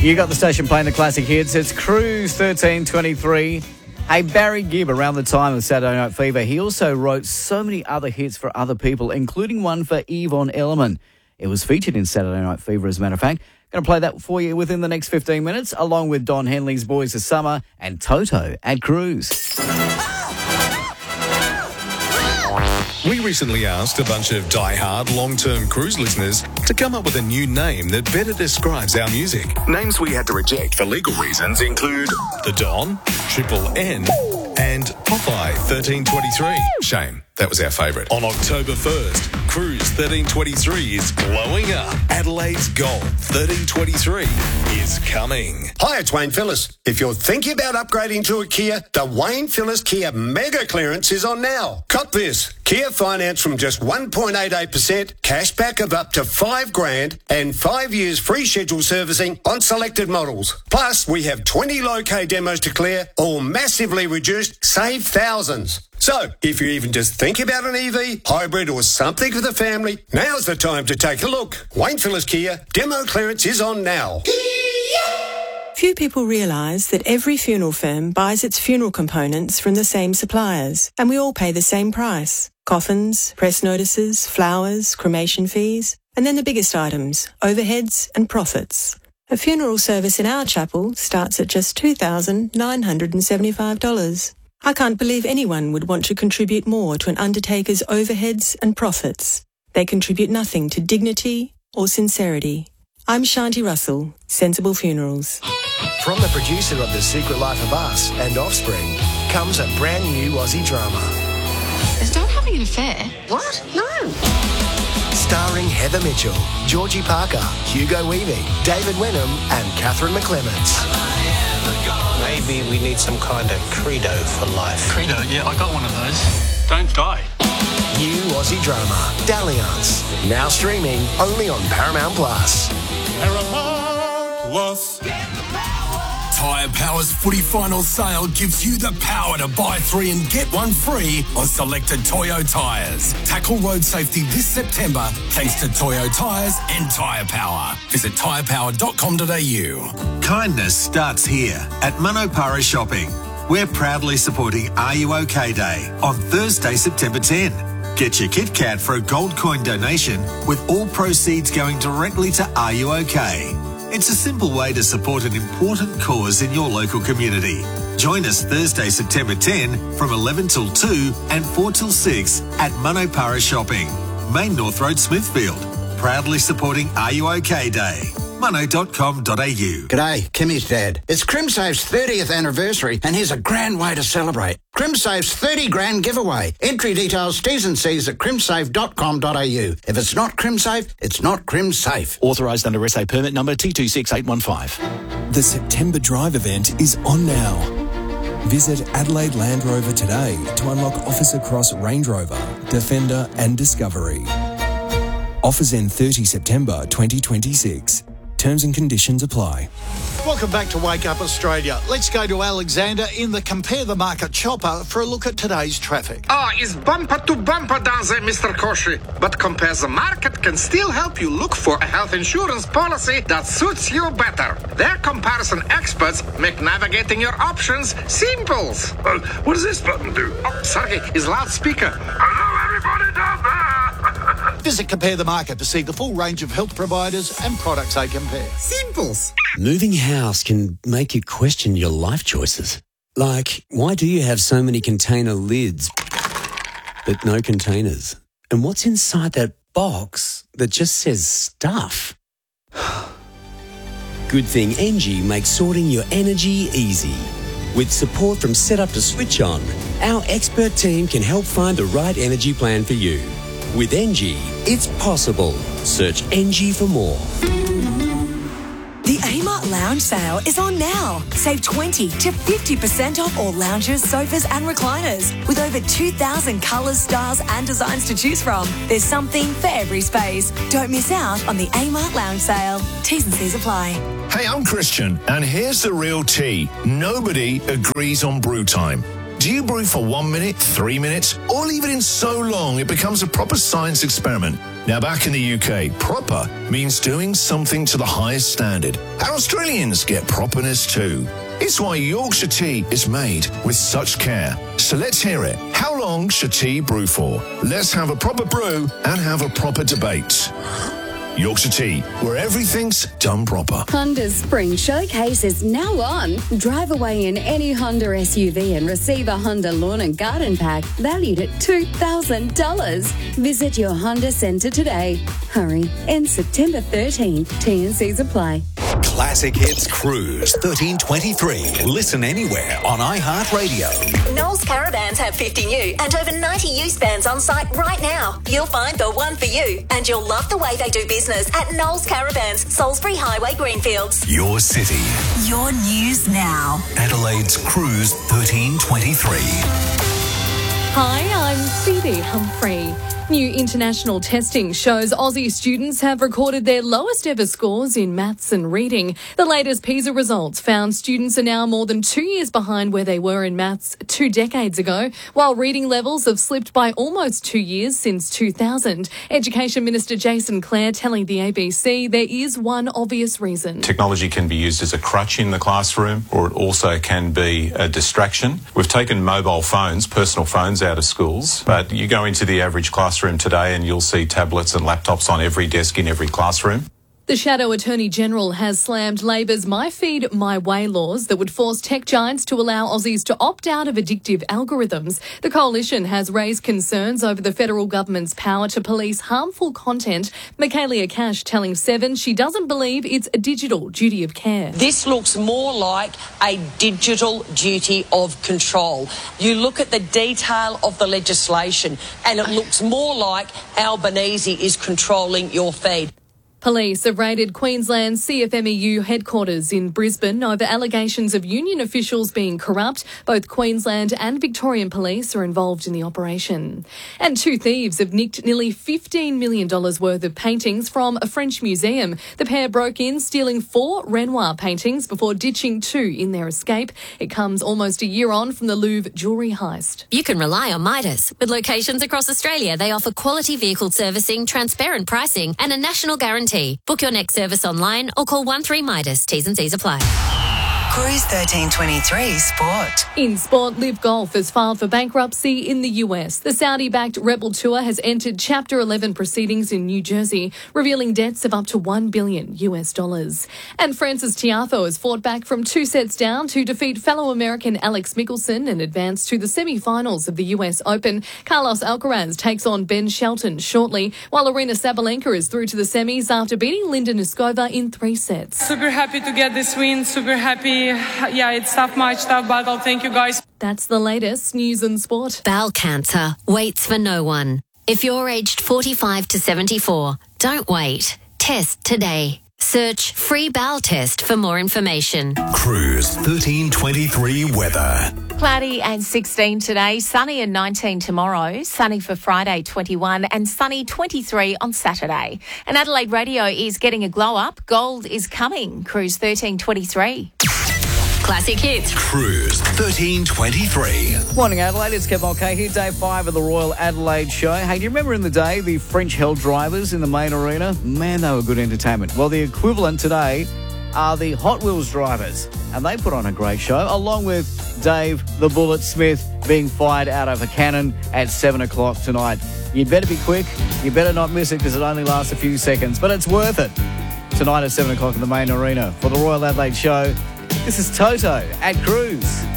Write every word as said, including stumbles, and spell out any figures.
You got the station playing the classic hits. It's Cruise thirteen twenty-three. Hey, Barry Gibb, around the time of Saturday Night Fever, he also wrote so many other hits for other people, including one for Yvonne Elliman. It was featured in Saturday Night Fever, as a matter of fact. Going to play that for you within the next fifteen minutes, along with Don Henley's Boys of Summer and Toto at Cruise. We recently asked a bunch of die-hard long-term Cruise listeners to come up with a new name that better describes our music. Names we had to reject for legal reasons include The Don, Triple N, and Popeye thirteen twenty-three. Shame, that was our favourite. On October first, Cruise thirteen twenty-three is blowing up. Adelaide's Gold thirteen twenty-three is coming. Hi, it's Wayne Phillis. If you're thinking about upgrading to a Kia, the Wayne Phillis Kia Mega Clearance is on now. Cop this. Kia finance from just one point eight eight percent, cash back of up to five grand, and five years free scheduled servicing on selected models. Plus, we have twenty low-K demos to clear, all massively reduced, save thousands. So, if you even just think about an E V, hybrid or something for the family, now's the time to take a look. Wayne Phillis Kia, demo clearance is on now. Few people realise that every funeral firm buys its funeral components from the same suppliers, and we all pay the same price. Coffins, press notices, flowers, cremation fees, and then the biggest items, overheads and profits. A funeral service in our chapel starts at just two thousand nine hundred seventy-five dollars. I can't believe anyone would want to contribute more to an undertaker's overheads and profits. They contribute nothing to dignity or sincerity. I'm Shanti Russell, Sensible Funerals. From the producer of The Secret Life of Us and Offspring comes a brand new Aussie drama. Is Don having an affair? What? No. Starring Heather Mitchell, Georgie Parker, Hugo Weaving, David Wenham and Catherine McClements. Maybe we need some kind of credo for life. Credo? Yeah, I got one of those. Don't die. New Aussie drama, Dalliance. Now streaming only on Paramount Plus. Paramount Plus. Tyre Power's footy final sale gives you the power to buy three and get one free on selected Toyo tyres. Tackle road safety this September thanks to Toyo tyres and Tyre Power. Visit tyre power dot com dot a u. Kindness starts here at Manopara Shopping. We're proudly supporting Are You OK Day on Thursday, September tenth. Get your Kit Kat for a gold coin donation with all proceeds going directly to Are You OK? It's a simple way to support an important cause in your local community. Join us Thursday, September tenth from eleven till two and four till six at Manopara Shopping, Main North Road, Smithfield. Proudly supporting Are You OK Day. mono dot com dot a u. G'day, Kimmy's dad. It's CrimSafe's thirtieth anniversary and here's a grand way to celebrate. CrimSafe's thirty grand giveaway. Entry details, T's and C's at crimsafe dot com dot a u. If it's not CrimSafe, it's not CrimSafe. Authorised under S A permit number T two six eight one five. The September Drive event is on now. Visit Adelaide Land Rover today to unlock offers across Range Rover, Defender and Discovery. Offers end thirtieth September twenty twenty-six. Terms and conditions apply. Welcome back to Wake Up Australia. Let's go to Alexander in the Compare the Market chopper for a look at today's traffic. Ah, oh, it's bumper to bumper down there, Mister Koshi. But Compare the Market can still help you look for a health insurance policy that suits you better. Their comparison experts make navigating your options simple. Uh, what does this button do? Oh, sorry, it's loudspeaker. Hello, everybody down there. Visit Compare the Market to see the full range of health providers and products they compare. Simples. Moving house can make you question your life choices. Like, why do you have so many container lids, but no containers? And what's inside that box that just says stuff? Good thing Engie makes sorting your energy easy. With support from setup to switch on, our expert team can help find the right energy plan for you. With Engie, it's possible. Search Engie for more. The Amart Lounge sale is on now. Save twenty to fifty percent off all lounges, sofas and recliners. With over two thousand colours, styles and designs to choose from, there's something for every space. Don't miss out on the Amart Lounge sale. T's and C's apply. Hey, I'm Christian, and here's the real tea. Nobody agrees on brew time. Do you brew for one minute, three minutes, or leave it in so long it becomes a proper science experiment? Now, back in the U K, proper means doing something to the highest standard. Our Australians get properness too. It's why Yorkshire tea is made with such care. So let's hear it. How long should tea brew for? Let's have a proper brew and have a proper debate. Yorkshire Tea, where everything's done proper. Honda's Spring Showcase is now on. Drive away in any Honda S U V and receive a Honda Lawn and Garden Pack valued at two thousand dollars. Visit your Honda Centre today. Hurry, ends September thirteenth. T and Cs apply. Classic Hits Cruise thirteen twenty-three. Listen anywhere on iHeartRadio. Knowles Caravans have fifty new and over ninety used vans on site right now. You'll find the one for you, and you'll love the way they do business at Knowles Caravans, Salisbury Highway, Greenfields. Your city. Your news now. Adelaide's Cruise thirteen twenty-three. Hi, I'm Phoebe Humphrey. New international testing shows Aussie students have recorded their lowest ever scores in maths and reading. The latest PISA results found students are now more than two years behind where they were in maths two decades ago, while reading levels have slipped by almost two years since two thousand. Education Minister Jason Clare telling the A B C there is one obvious reason. Technology can be used as a crutch in the classroom, or it also can be a distraction. We've taken mobile phones, personal phones out of schools, but you go into the average classroom today and you'll see tablets and laptops on every desk in every classroom. The Shadow Attorney General has slammed Labor's My Feed, My Way laws that would force tech giants to allow Aussies to opt out of addictive algorithms. The coalition has raised concerns over the federal government's power to police harmful content. Michaelia Cash telling Seven she doesn't believe it's a digital duty of care. This looks more like a digital duty of control. You look at the detail of the legislation and it looks more like Albanese is controlling your feed. Police have raided Queensland's C F M E U headquarters in Brisbane over allegations of union officials being corrupt. Both Queensland and Victorian police are involved in the operation. And two thieves have nicked nearly fifteen million dollars worth of paintings from a French museum. The pair broke in, stealing four Renoir paintings before ditching two in their escape. It comes almost a year on from the Louvre jewellery heist. You can rely on Midas. With locations across Australia, they offer quality vehicle servicing, transparent pricing and a national guarantee. Book your next service online or call one three Midas. T's and C's apply. Cruise thirteen twenty-three Sport. In sport, Live Golf has filed for bankruptcy in the U S. The Saudi-backed Rebel Tour has entered Chapter eleven proceedings in New Jersey, revealing debts of up to one billion U S dollars. And Frances Tiafoe has fought back from two sets down to defeat fellow American Alex Mickelson and advance to the semi-finals of the U S Open. Carlos Alcaraz takes on Ben Shelton shortly, while Arina Sabalenka is through to the semis after beating Linda Noskova in three sets. Super happy to get this win. Super happy. Yeah, it's tough match, tough battle. Thank you, guys. That's the latest news and sport. Bowel cancer waits for no one. If you're aged forty-five to seventy-four, don't wait. Test today. Search Free Bowel Test for more information. Cruise thirteen twenty-three weather. Cloudy and sixteen today, sunny and nineteen tomorrow, sunny for Friday twenty-one and sunny twenty-three on Saturday. And Adelaide Radio is getting a glow up. Gold is coming. Cruise thirteen twenty-three. Classic Hits. Cruise thirteen twenty-three. Morning, Adelaide. It's Kev Mulcahy here, day five of the Royal Adelaide Show. Hey, do you remember in the day the French held drivers in the main arena? Man, they were good entertainment. Well, the equivalent today are the Hot Wheels drivers, and they put on a great show, along with Dave the Bullet Smith being fired out of a cannon at seven o'clock tonight. You'd better be quick. You better not miss it because it only lasts a few seconds, but it's worth it. Tonight at seven o'clock in the main arena for the Royal Adelaide Show. This is Toto at Cruise.